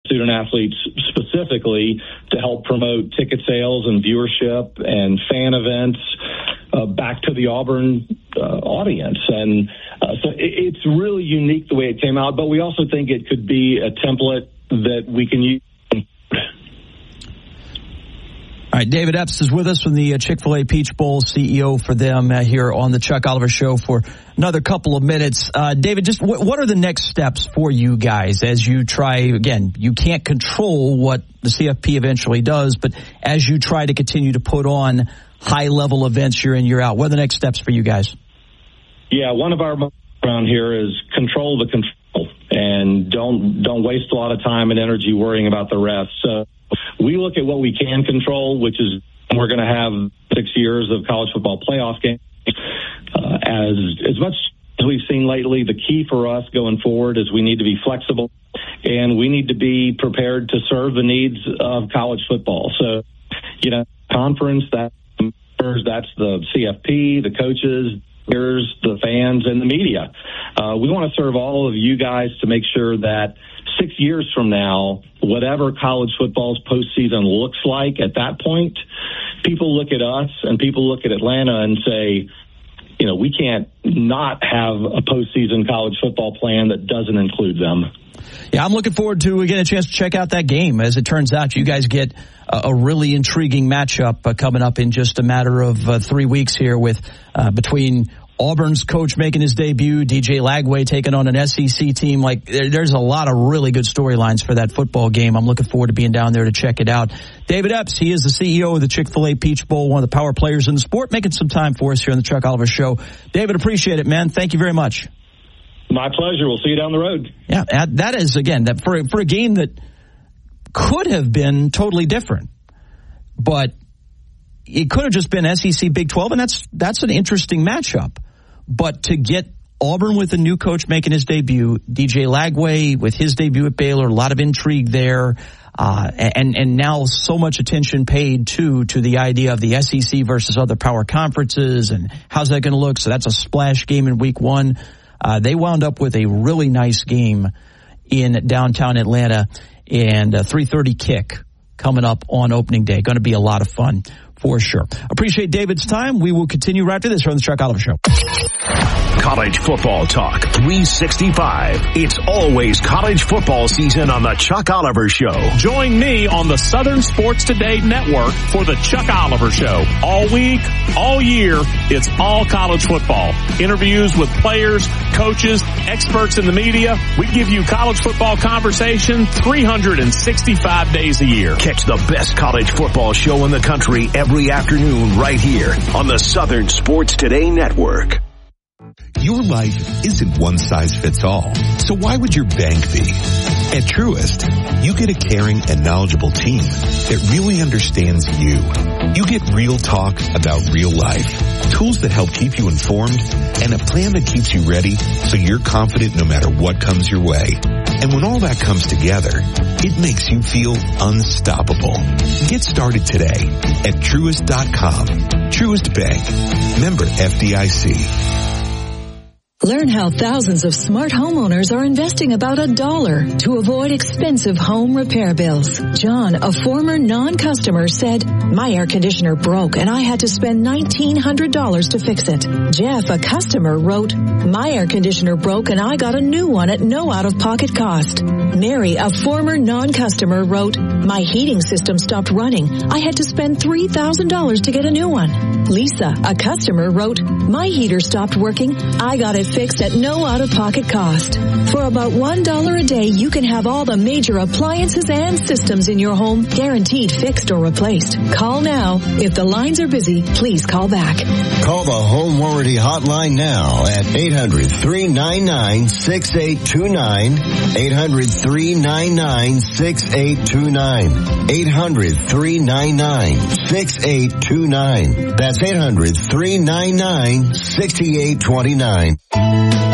student athletes specifically to help promote ticket sales and viewership and fan events back to the Auburn audience. And so it's really unique the way it came out, but we also think it could be a template that we can use. All right, David Epps is with us from the Chick-fil-A Peach Bowl, CEO for them here on the Chuck Oliver Show for another couple of minutes. David, just what are the next steps for you guys as you try, again, you can't control what the CFP eventually does, but as you try to continue to put on high-level events year in, year out, what are the next steps for you guys? Yeah, one of our around here is control the control, and don't waste a lot of time and energy worrying about the rest. So we look at what we can control, which is we're going to have 6 years of college football playoff games. As much as we've seen lately, the key for us going forward is we need to be flexible, and we need to be prepared to serve the needs of college football. So, conference, that's the CFP, the coaches, the fans, and the media. We want to serve all of you guys to make sure that 6 years from now, whatever college football's postseason looks like at that point, people look at us and people look at Atlanta and say, we can't not have a postseason college football plan that doesn't include them. Yeah, I'm looking forward to getting a chance to check out that game. As it turns out, you guys get a really intriguing matchup coming up in just a matter of 3 weeks here with between Auburn's coach making his debut, DJ Lagway taking on an SEC team. There's a lot of really good storylines for that football game. I'm looking forward to being down there to check it out. David Epps, he is the CEO of the Chick-fil-A Peach Bowl, one of the power players in the sport, making some time for us here on the Chuck Oliver Show. David, appreciate it, man. Thank you very much. My pleasure. We'll see you down the road. Yeah, that is, again, that for a game that could have been totally different, but it could have just been SEC Big 12, and that's an interesting matchup. But to get Auburn with a new coach making his debut, DJ Lagway with his debut at Baylor, a lot of intrigue there, and now so much attention paid to the idea of the SEC versus other power conferences and how's that going to look. So that's a splash game in week one. They wound up with a really nice game in downtown Atlanta, and a 3:30 kick coming up on opening day. Going to be a lot of fun for sure. Appreciate David's time. We will continue right after this here on the Chuck Oliver Show. College football talk 365. It's always college football season on the Chuck Oliver Show. Join me on the Southern Sports Today network for the Chuck Oliver Show. All week, all year, it's all college football. Interviews with players, coaches, experts in the media. We give you college football conversation 365 days a year. Catch the best college football show in the country every afternoon right here on the Southern Sports Today network. Your life isn't one size fits all, so why would your bank be? At Truist, you get a caring and knowledgeable team that really understands you. You get real talk about real life, tools that help keep you informed, and a plan that keeps you ready so you're confident no matter what comes your way. And when all that comes together, it makes you feel unstoppable. Get started today at Truist.com. Truist Bank. Member FDIC. Learn how thousands of smart homeowners are investing about $1 to avoid expensive home repair bills. John, a former non-customer, said, "My air conditioner broke and I had to spend $1,900 to fix it." Jeff, a customer, wrote, "My air conditioner broke and I got a new one at no out-of-pocket cost." Mary, a former non-customer, wrote, "My heating system stopped running. I had to spend $3,000 to get a new one." Lisa, a customer, wrote, "My heater stopped working. I got it fixed at no out-of-pocket cost." For about $1 a day, you can have all the major appliances and systems in your home guaranteed fixed or replaced. Call now. If the lines are busy, please call back. Call the Home Warranty Hotline now at 800-399-6829. 800-399-6829. 800-399-6829. That's 800-399-6829.